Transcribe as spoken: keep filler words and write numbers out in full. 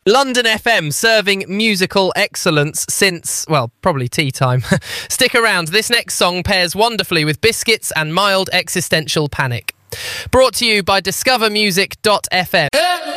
London F M, serving musical excellence since, well, probably tea time. Stick around, this next song pairs wonderfully with biscuits and mild existential panic. Brought to you by discover music dot f m.